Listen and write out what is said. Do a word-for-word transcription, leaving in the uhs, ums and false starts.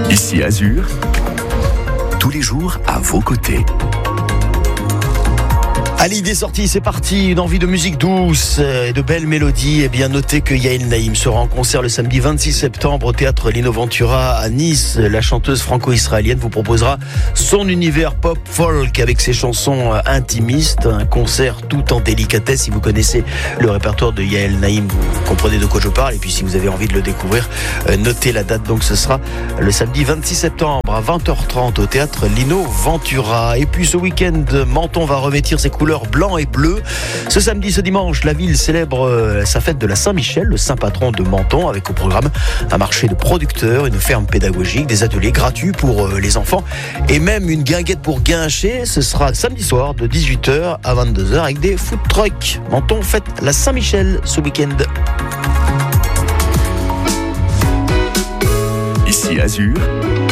Ici Azur, tous les jours à vos côtés. Allez, des sorties, c'est parti. Une envie de musique douce et de belles mélodies. Eh bien, notez que Yael Naïm sera en concert le samedi vingt-six septembre au théâtre Lino Ventura à Nice. La chanteuse franco-israélienne vous proposera son univers pop-folk avec ses chansons intimistes. Un concert tout en délicatesse. Si vous connaissez le répertoire de Yael Naïm, vous comprenez de quoi je parle. Et puis, si vous avez envie de le découvrir, notez la date. Donc, ce sera le samedi vingt-six septembre à vingt heures trente au théâtre Lino Ventura. Et puis, ce week-end, Menton va revêtir ses couleurs blanc et bleu. Ce samedi, ce dimanche, la ville célèbre euh, sa fête de la Saint-Michel, le saint patron de Menton, avec au programme un marché de producteurs, une ferme pédagogique, des ateliers gratuits pour euh, les enfants et même une guinguette pour guincher. Ce sera samedi soir de dix-huit heures à vingt-deux heures avec des food trucks. Menton fête la Saint-Michel ce week-end. Ici Azur,